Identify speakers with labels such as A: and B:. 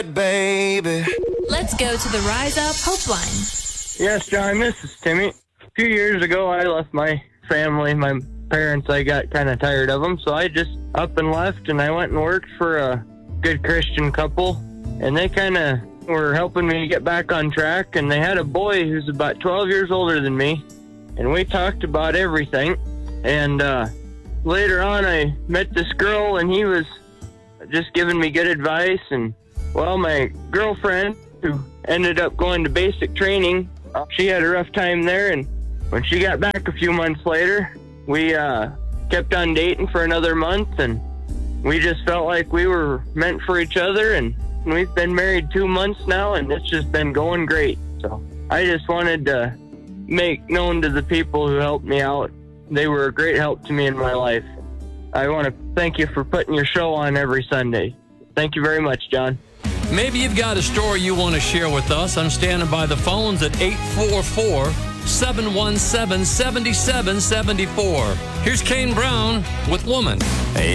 A: Baby.
B: Let's go to the Rise Up Hope Line.
C: Yes, John, this is Timmy. A few years ago, I left my family, my parents. I got kind of tired of them, so I just up and left, and I went and worked for a good Christian couple, and they kind of were helping me get back on track, and they had a boy who's about 12 years older than me, and we talked about everything, and later on, I met this girl, and he was just giving me good advice, and, well, my girlfriend, who ended up going to basic training, she had a rough time there, and when she got back a few months later, we kept on dating for another month, and we just felt like we were meant for each other, and we've been married 2 months now, and it's just been going great. So I just wanted to make known to the people who helped me out. They were a great help to me in my life. I want to thank you for putting your show on every Sunday. Thank you very much, John.
D: Maybe you've got a story you want to share with us. I'm standing by the phones at 844-717-7774. Here's Kane Brown with Woman.